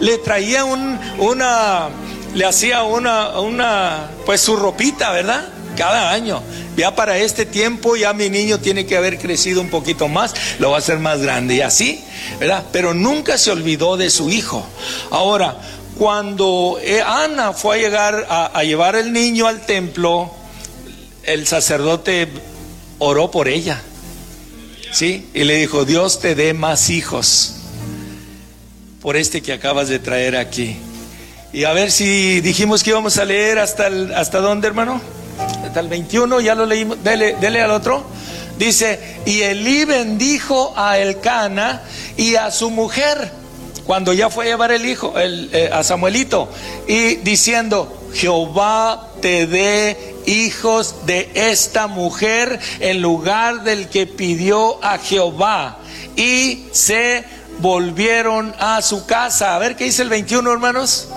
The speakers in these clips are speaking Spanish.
le traía le hacía pues su ropita, ¿verdad? Cada año. Ya para este tiempo ya mi niño tiene que haber crecido un poquito más, lo va a hacer más grande y así, ¿verdad? Pero nunca se olvidó de su hijo. Ahora, cuando Ana fue a llevar el niño al templo, el sacerdote oró por ella, ¿sí? Y le dijo: Dios te dé más hijos por este que acabas de traer aquí. Y a ver si dijimos que íbamos a leer hasta dónde, hermano. Hasta el 21, ya lo leímos. Dele al otro. Dice: y Elí bendijo a Elcana y a su mujer cuando ya fue a llevar el hijo, a Samuelito, y diciendo: Jehová te dé hijos de esta mujer en lugar del que pidió a Jehová. Y se volvieron a su casa. A ver qué dice el 21, hermanos.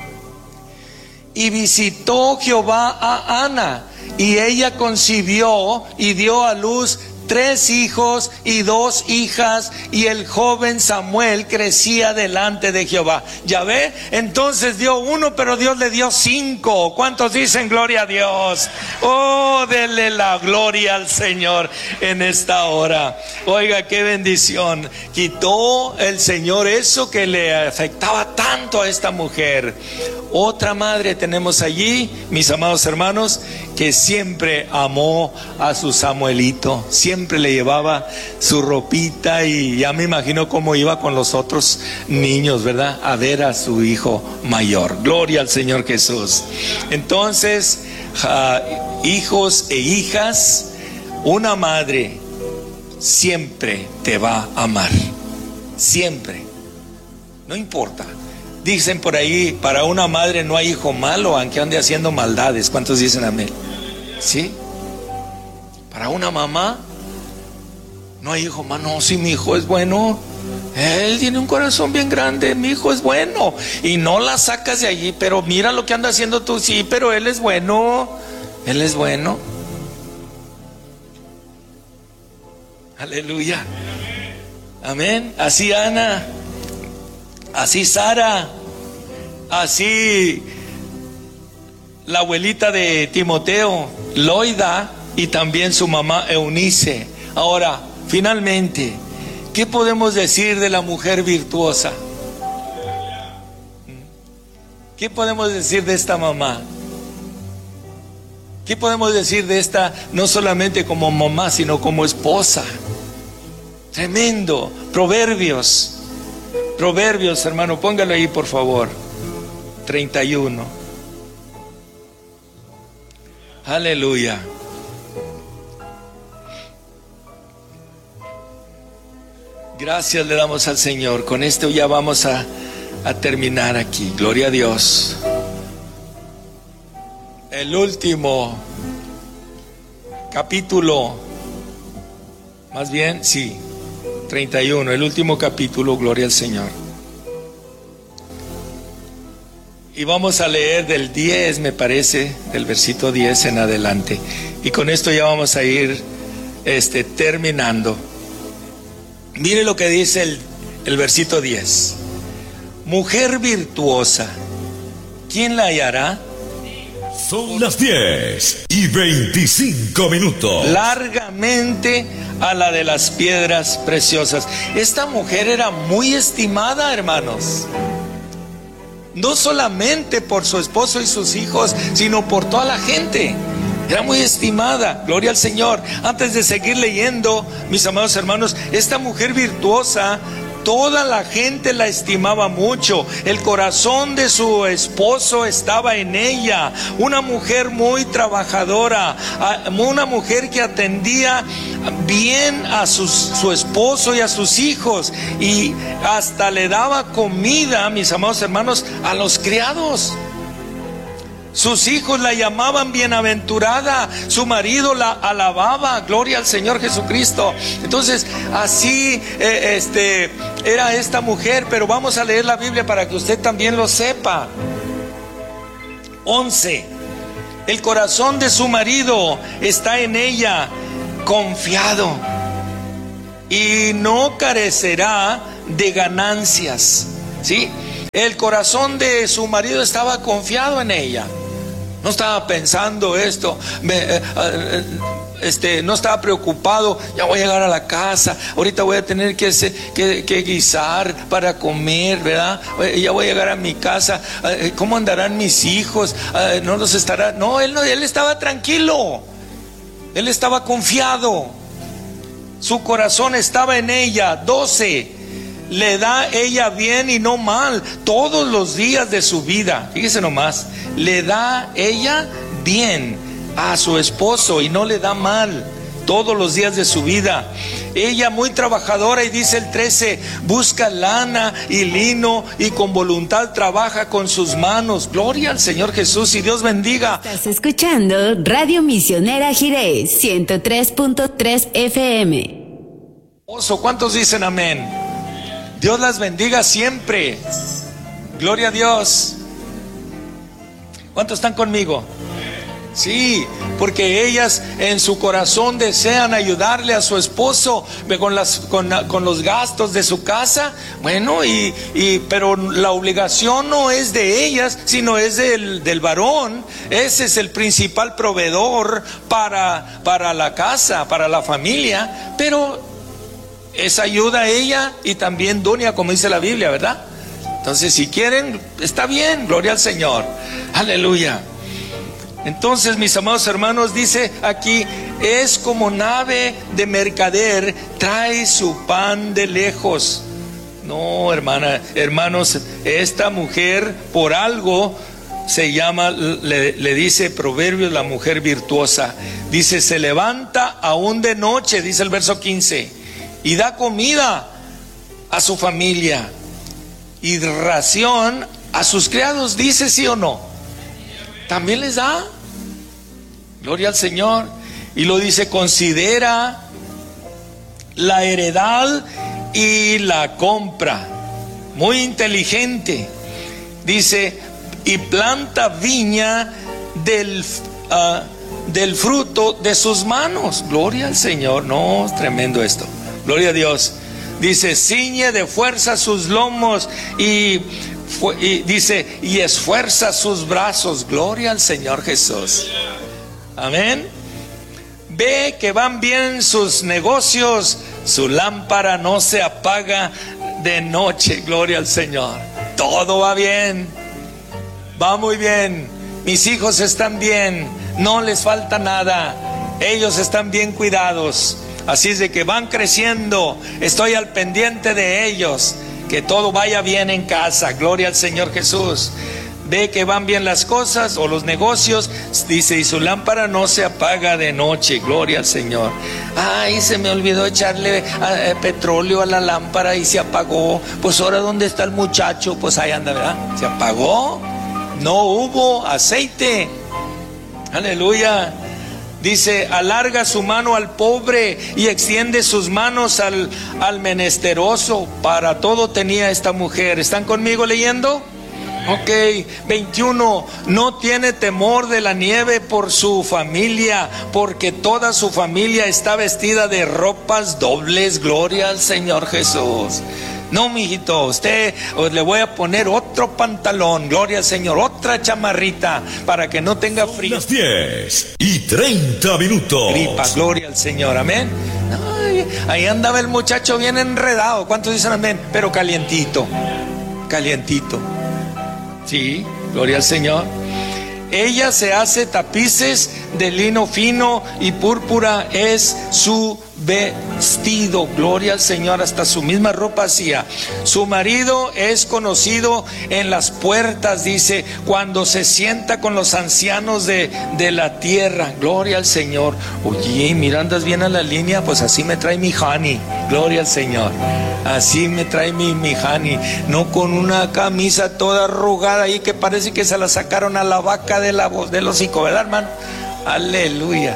Y visitó Jehová a Ana, y ella concibió y dio a luz 3 hijos y 2 hijas, y el joven Samuel crecía delante de Jehová. Ya ve, entonces dio 1, pero Dios le dio 5. ¿Cuántos dicen gloria a Dios? Oh, denle la gloria al Señor en esta hora. Oiga, qué bendición. Quitó el Señor eso que le afectaba tanto a esta mujer. Otra madre tenemos allí, mis amados hermanos, que siempre amó a su Samuelito, siempre le llevaba su ropita, y ya me imagino cómo iba con los otros niños, ¿verdad? A ver a su hijo mayor. Gloria al Señor Jesús. Entonces, hijos e hijas, una madre siempre te va a amar, siempre, no importa. Dicen por ahí: para una madre no hay hijo malo, aunque ande haciendo maldades. ¿Cuántos dicen amén? ¿Sí? Para una mamá no hay hijo malo. No, si mi hijo es bueno, él tiene un corazón bien grande, mi hijo es bueno, y no la sacas de allí. Pero mira lo que anda haciendo tú. Sí, pero él es bueno, él es bueno. Aleluya, amén. Así Ana, así Sara, así la abuelita de Timoteo, Loida, y también su mamá Eunice. Ahora, finalmente, ¿qué podemos decir de la mujer virtuosa? ¿Qué podemos decir de esta mamá? ¿Qué podemos decir de esta, no solamente como mamá, sino como esposa? Tremendo. Proverbios, hermano, póngalo ahí por favor. 31. Aleluya. Gracias le damos al Señor. Con esto ya vamos a terminar aquí. Gloria a Dios. El último capítulo, más bien, sí, 31, el último capítulo, gloria al Señor. Y vamos a leer del 10, me parece, del versículo 10 en adelante. Y con esto ya vamos a ir terminando. Mire lo que dice el versículo 10. Mujer virtuosa, ¿quién la hallará? Son las 10:25. Largamente a la de las piedras preciosas. Esta mujer era muy estimada, hermanos. No solamente por su esposo y sus hijos, sino por toda la gente. Era muy estimada, gloria al Señor. Antes de seguir leyendo, mis amados hermanos, esta mujer virtuosa, toda la gente la estimaba mucho. El corazón de su esposo estaba en ella. Una mujer muy trabajadora, una mujer que atendía bien a su esposo y a sus hijos, y hasta le daba comida, mis amados hermanos, a los criados. Sus hijos la llamaban bienaventurada, su marido la alababa, gloria al Señor Jesucristo. Entonces, así era esta mujer. Pero vamos a leer la Biblia para que usted también lo sepa. 11. El corazón de su marido está en ella, confiado, y no carecerá de ganancias. ¿Sí? El corazón de su marido estaba confiado en ella. No estaba pensando esto, no estaba preocupado. Ya voy a llegar a la casa, ahorita voy a tener que guisar para comer, ¿verdad? Ya voy a llegar a mi casa, ¿cómo andarán mis hijos? No los estará. No, él estaba tranquilo, él estaba confiado. Su corazón estaba en ella. 12. Le da ella bien y no mal todos los días de su vida. Fíjese nomás, le da ella bien a su esposo y no le da mal todos los días de su vida. Ella muy trabajadora, y dice el 13, busca lana y lino y con voluntad trabaja con sus manos. Gloria al Señor Jesús, y Dios bendiga. Estás escuchando Radio Misionera Jireh 103.3 FM. ¿Cuántos dicen amén? Dios las bendiga siempre. Gloria a Dios. ¿Cuántos están conmigo? Sí, porque ellas en su corazón desean ayudarle a su esposo con los gastos de su casa. Bueno, pero la obligación no es de ellas, sino es del varón. Ese es el principal proveedor para la casa, para la familia. Pero es ayuda a ella y también dunia, como dice la Biblia, ¿verdad? Entonces, si quieren, está bien, gloria al Señor, aleluya. Entonces, mis amados hermanos, dice aquí, es como nave de mercader, trae su pan de lejos. No, hermanos, esta mujer por algo se llama, le dice Proverbios, la mujer virtuosa. Dice, se levanta aún de noche, dice el verso 15, y da comida a su familia y ración a sus criados, dice, ¿sí o no? También les da. Gloria al Señor. Y lo dice, considera la heredad y la compra. Muy inteligente. Dice, y planta viña del fruto de sus manos. Gloria al Señor. No, es tremendo esto. Gloria a Dios. Dice, ciñe de fuerza sus lomos y dice, y esfuerza sus brazos. Gloria al Señor Jesús. Amén. Ve que van bien sus negocios, su lámpara no se apaga de noche. Gloria al Señor. Todo va bien, va muy bien. Mis hijos están bien, no les falta nada, ellos están bien cuidados. Así es de que van creciendo, estoy al pendiente de ellos, que todo vaya bien en casa. Gloria al Señor Jesús. Ve que van bien las cosas o los negocios, dice, y su lámpara no se apaga de noche. Gloria al Señor. Ay, se me olvidó echarle petróleo a la lámpara y se apagó. Pues ahora, ¿dónde está el muchacho? Pues ahí anda, ¿verdad? Se apagó, no hubo aceite. Aleluya. Dice, alarga su mano al pobre y extiende sus manos al menesteroso. Para todo tenía esta mujer. ¿Están conmigo leyendo? Ok, 21. No tiene temor de la nieve por su familia, porque toda su familia está vestida de ropas dobles. Gloria al Señor Jesús. No, mijito, usted le voy a poner otro pantalón, gloria al Señor, otra chamarrita para que no tenga frío. Las 10:30. Gripa, gloria al Señor, amén. Ay, ahí andaba el muchacho bien enredado. ¿Cuántos dicen amén? Pero calientito, calientito. Sí, gloria al Señor. Ella se hace tapices de lino fino y púrpura es su vestido. Gloria al Señor, hasta su misma ropa hacía. Su marido es conocido en las puertas, dice, cuando se sienta con los ancianos de la tierra. Gloria al Señor. Oye, mira, andas bien a la línea, pues así me trae mi honey. Gloria al Señor. Así me trae mi honey. No con una camisa toda arrugada ahí que parece que se la sacaron a la vaca del hocico, ¿verdad, hermano? Aleluya.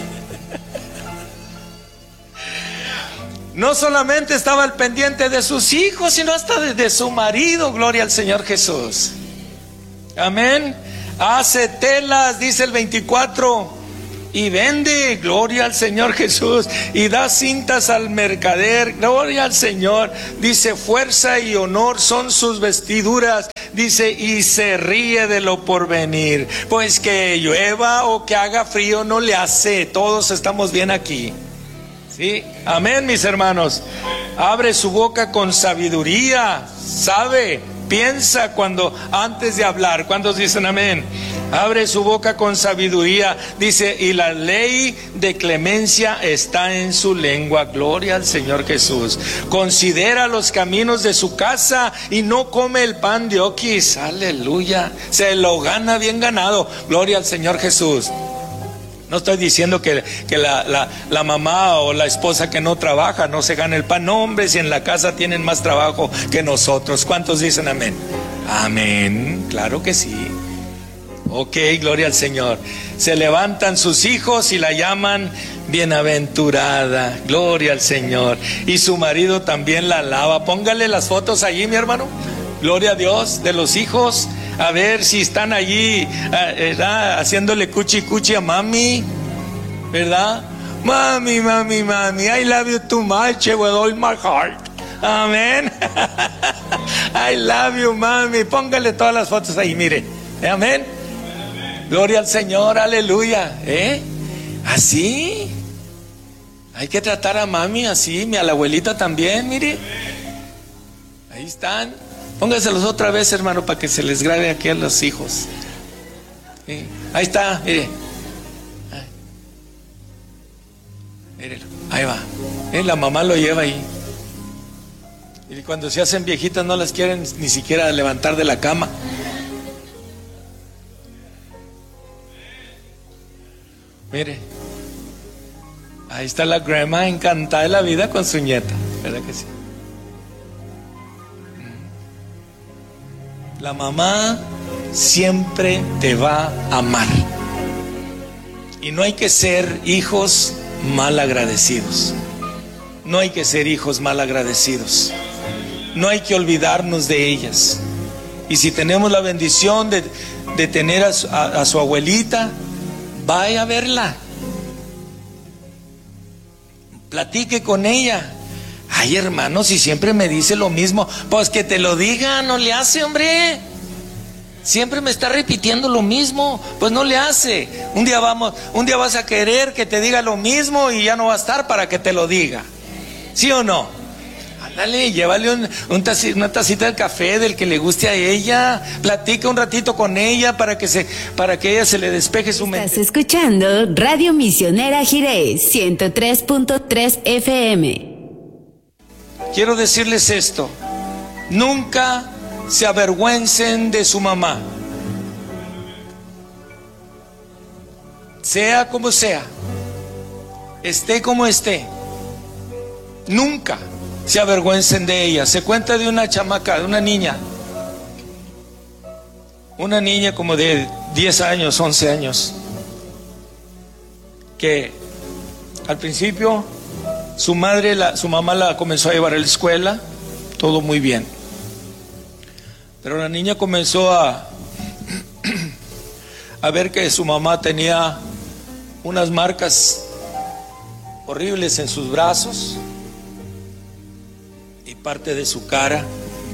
No solamente estaba al pendiente de sus hijos, sino hasta de su marido. Gloria al Señor Jesús. Amén. Hace telas, dice el 24. y vende, gloria al Señor Jesús, y da cintas al mercader, gloria al Señor. Dice, fuerza y honor son sus vestiduras, dice, y se ríe de lo porvenir. Pues que llueva o que haga frío no le hace, todos estamos bien aquí. Sí, amén, mis hermanos. Abre su boca con sabiduría, sabe, piensa antes de hablar. ¿Cuántos dicen amén? Abre su boca con sabiduría, dice, y la ley de clemencia está en su lengua. Gloria al Señor Jesús. Considera los caminos de su casa y no come el pan de oquis. Aleluya. Se lo gana bien ganado. Gloria al Señor Jesús. No estoy diciendo que la mamá o la esposa que no trabaja no se gana el pan. No, hombre, si en la casa tienen más trabajo que nosotros. ¿Cuántos dicen amén? Amén, claro que sí. Ok, gloria al Señor. Se levantan sus hijos y la llaman bienaventurada. Gloria al Señor. Y su marido también la alaba. Póngale las fotos allí, mi hermano. Gloria a Dios, de los hijos. A ver si están allí, haciéndole cuchi cuchi a mami, ¿verdad? Mami, mami, mami, I love you too much with all my heart. Amén. I love you, mami. Póngale todas las fotos ahí, mire. Amén. Gloria al Señor, aleluya. Así. Hay que tratar a mami así, a la abuelita también, mire. Ahí están. Póngaselos otra vez, hermano, para que se les grabe aquí a los hijos. ¿Sí? Ahí está, mire. Mírelo, ahí va. La mamá lo lleva ahí. Y cuando se hacen viejitas no las quieren ni siquiera levantar de la cama. Mire, ahí está la grandma encantada de la vida con su nieta, ¿verdad que sí? La mamá siempre te va a amar. Y no hay que ser hijos mal agradecidos. No hay que ser hijos mal agradecidos. No hay que olvidarnos de ellas. Y si tenemos la bendición de tener a su abuelita, vaya a verla. Platique con ella. Ay, hermano, si siempre me dice lo mismo, pues que te lo diga, no le hace, hombre. Siempre me está repitiendo lo mismo, pues no le hace. Un día vas a querer que te diga lo mismo y ya no va a estar para que te lo diga. ¿Sí o no? Ándale, llévale una tacita de café del que le guste a ella. Platica un ratito con ella para que ella se le despeje su mente. Estás escuchando Radio Misionera Jirés 103.3 FM. Quiero decirles esto: nunca se avergüencen de su mamá, sea como sea, esté como esté. Nunca se avergüencen de ella. Se cuenta de una chamaca, de una niña como de 10 años, 11 años, que al principio su mamá la comenzó a llevar a la escuela, todo muy bien. Pero la niña comenzó a ver que su mamá tenía unas marcas horribles en sus brazos y parte de su cara.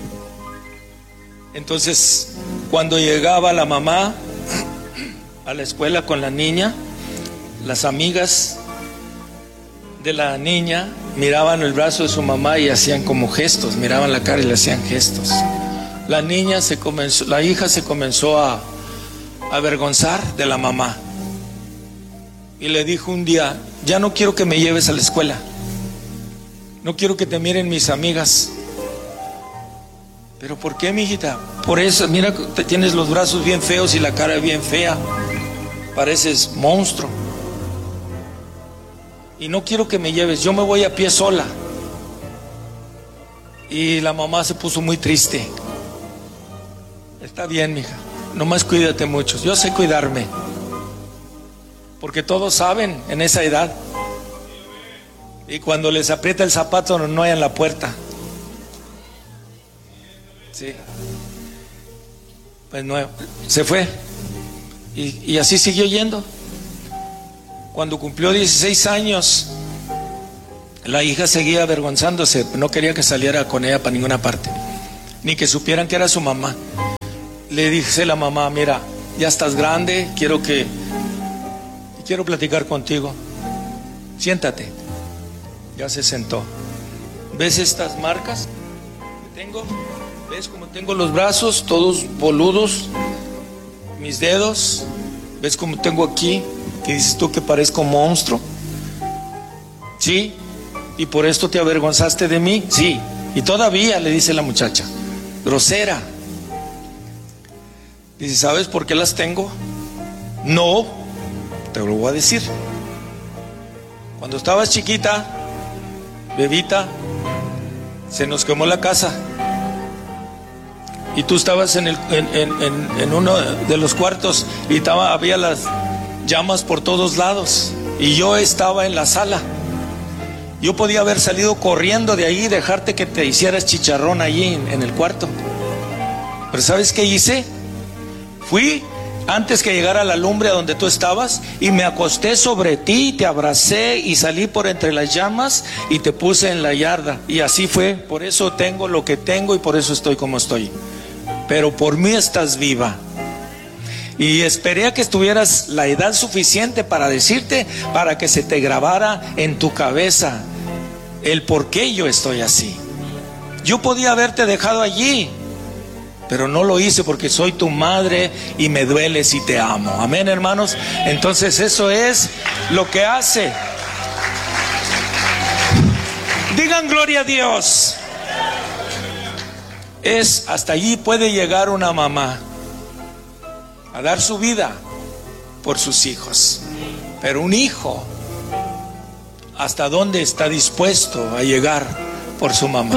Entonces, cuando llegaba la mamá a la escuela con la niña, las amigas de la niña miraban el brazo de su mamá y hacían como gestos, miraban la cara y le hacían gestos. La hija se comenzó a avergonzar de la mamá y le dijo un día: ya no quiero que me lleves a la escuela, no quiero que te miren mis amigas. ¿Pero por qué, mijita? Por eso, mira, te tienes los brazos bien feos y la cara bien fea, pareces monstruo. Y no quiero que me lleves, yo me voy a pie sola. Y la mamá se puso muy triste. Está bien, mija, nomás cuídate mucho. Yo sé cuidarme, porque todos saben en esa edad. Y cuando les aprieta el zapato no hay en la puerta. Sí. Pues no, se fue. Y así siguió yendo. Cuando cumplió 16 años, la hija seguía avergonzándose, no quería que saliera con ella para ninguna parte, ni que supieran que era su mamá. Le dice la mamá: mira, ya estás grande, quiero platicar contigo, siéntate. Ya se sentó. ¿Ves estas marcas que tengo? ¿Ves cómo tengo los brazos todos boludos? Mis dedos. ¿Ves cómo tengo aquí? ¿Qué dices tú, que parezco un monstruo? Sí. ¿Y por esto te avergonzaste de mí? Sí. Y todavía, le dice la muchacha, grosera. Dice: ¿sabes por qué las tengo? No, te lo voy a decir. Cuando estabas chiquita, bebita, se nos quemó la casa y tú estabas en uno de los cuartos y había las llamas por todos lados y yo estaba en la sala. Yo podía haber salido corriendo de ahí y dejarte que te hicieras chicharrón allí en el cuarto, pero ¿sabes qué hice? Fui antes que llegara la lumbre a donde tú estabas y me acosté sobre ti, te abracé y salí por entre las llamas y te puse en la yarda. Y así fue. Por eso tengo lo que tengo y por eso estoy como estoy. Pero por mí estás viva. Y esperé a que estuvieras la edad suficiente para decirte, para que se te grabara en tu cabeza el por qué yo estoy así. Yo podía haberte dejado allí, pero no lo hice porque soy tu madre y me dueles y te amo. Amén, hermanos. Entonces eso es lo que hace. Digan gloria a Dios. Hasta allí puede llegar una mamá, a dar su vida por sus hijos. Pero un hijo, ¿hasta dónde está dispuesto a llegar por su mamá?